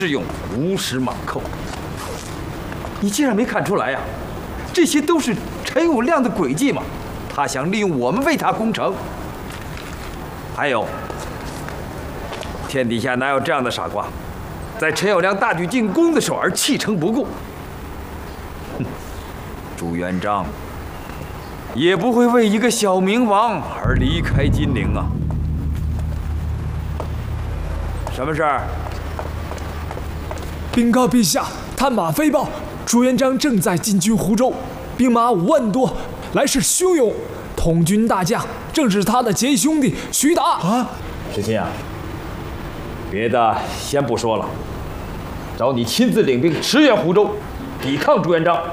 是用无时马寇。你竟然没看出来呀？这些都是陈友谅的诡计嘛！他想利用我们为他攻城。还有，天底下哪有这样的傻瓜，在陈友谅大举进攻的时候而弃城不顾？哼，朱元璋也不会为一个小明王而离开金陵啊！什么事儿？ 禀告陛下，探马飞报，朱元璋正在进军湖州，兵马5万多，来势汹涌。统军大将正是他的结义兄弟徐达啊！ 石钦啊，别的先不说了，找你亲自领兵驰援湖州，抵抗朱元璋。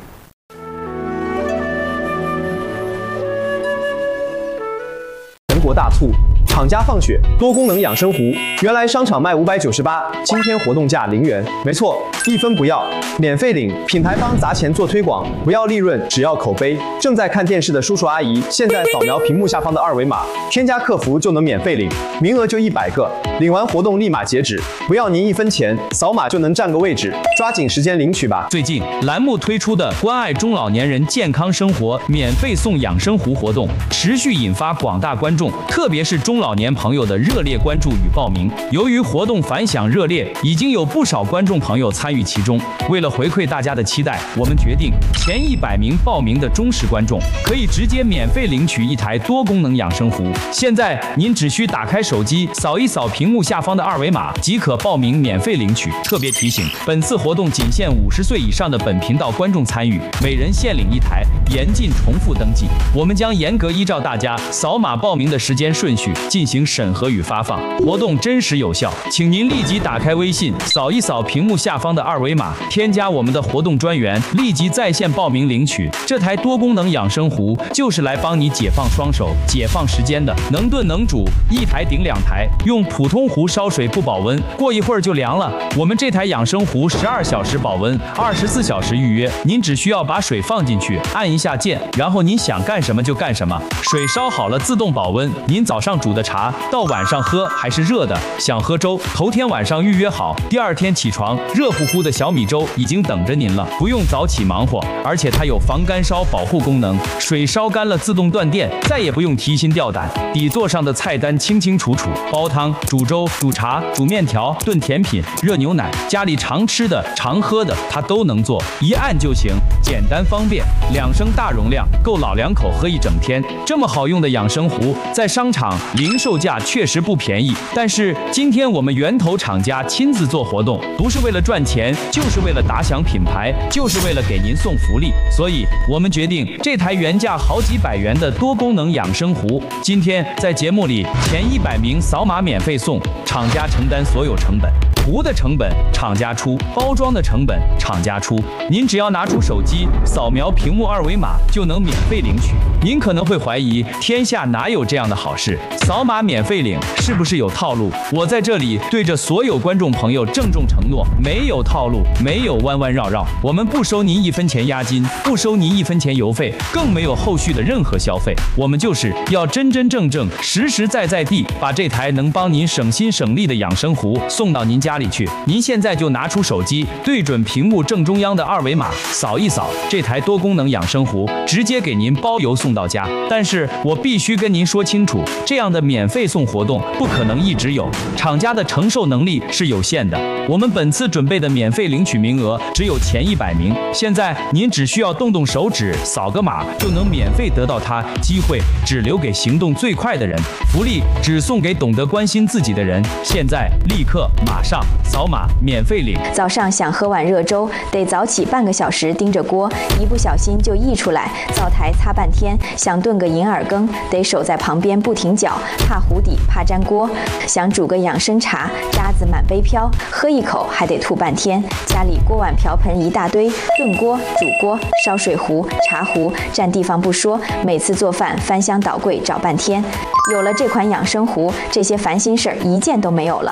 全国大促，厂家放血，多功能养生壶，原来商场卖598，今天活动价0元。没错，1分不要，免费领，品牌方砸钱做推广，不要利润，只要口碑。正在看电视的叔叔阿姨，现在扫描屏幕下方的2维码，添加客服就能免费领，名额就100个，领完活动立马截止，不要您1分钱，扫码就能占个位置，抓紧时间领取吧。 最近栏目推出的关爱中老年人健康生活免费送养生壶活动，持续引发广大观众，特别是中老年朋友的热烈关注与报名。由于活动反响热烈，已经有不少观众朋友参与其中。为了回馈大家的期待，我们决定前100名报名的忠实观众可以直接免费领取1台多功能养生壶。现在您只需打开手机，扫一扫屏幕下方的2维码，即可报名免费领取。特别提醒，本次活动仅限50岁以上的本频道观众参与，每人限领1台，严禁重复登记。我们将严格依照大家扫码报名的时间顺序进行审核与发放，活动真实有效，请您立即打开微信，扫一扫屏幕下方的2维码，添加我们的活动专员，立即在线报名领取。这台多功能养生壶就是来帮你解放双手、解放时间的，能炖能煮，1台顶2台，用普通壶烧水不保温，过一会儿就凉了。我们这台养生壶12小时保温，24小时预约，您只需要把水放进去，按一下键，然后您想干什么就干什么，水烧好了自动保温。您早上煮的茶到晚上喝还是热的，想喝粥，头天晚上预约好，第2天起床，热乎乎的小米粥已经等着您了，不用早起忙活，而且它有防干烧保护功能，水烧干了自动断电，再也不用提心吊胆。底座上的菜单清清楚楚，煲汤、煮粥、煮茶、煮面条、炖甜品、热牛奶，家里常吃的、常喝的，它都能做，一按就行，简单方便，2升大容量，够老2口喝1整天。这么好用的养生壶，在商场零售价确实不便宜，但是今天我们源头厂家亲自做活动，不是为了赚钱，就是为了打响品牌，就是为了给您送福利，所以我们决定这台原价好几百元的多功能养生壶，今天在节目里前100名扫码免费送，厂家承担所有成本。壶的成本厂家出，包装的成本厂家出，您只要拿出手机扫描屏幕2维码就能免费领取。您可能会怀疑，天下哪有这样的好事？扫码免费领是不是有套路？我在这里对着所有观众朋友郑重承诺，没有套路，没有弯弯绕绕，我们不收您1分钱押金，不收您1分钱邮费，更没有后续的任何消费。我们就是要真真正正、实实在在地把这台能帮您省心省力的养生壶送到您家里去。您现在就拿出手机，对准屏幕正中央的2维码，扫一扫，这台多功能养生壶直接给您包邮送到家。但是我必须跟您说清楚，这样的免费送活动不可能一直有，厂家的承受能力是有限的。我们本次准备的免费领取名额只有前100名，现在您只需要动动手指，扫个码就能免费得到它，机会只留给行动最快的人，福利只送给懂得关心自己的人。现在立刻马上扫码免费领。 早上想喝碗热粥，得早起半个小时盯着锅，一不小心就溢出来，灶台擦半天。想炖个银耳羹，得守在旁边不停搅，怕糊底，怕粘锅。想煮个养生茶，渣子满杯飘，喝一口还得吐半天。家里锅碗瓢盆一大堆，炖锅、煮锅、烧水壶、茶壶，占地方不说，每次做饭翻箱倒柜找半天。有了这款养生壶，这些烦心事儿一件都没有了。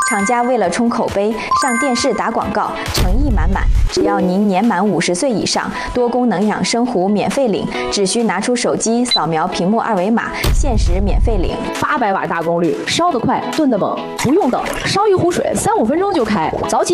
厂家为了冲口碑，上电视打广告，诚意满满。只要您年满50岁以上，多功能养生壶免费领，只需拿出手机扫描屏幕2维码，限时免费领。 800瓦大功率，烧得快，炖得猛，不用等，烧一壶水3-5分钟就开，早起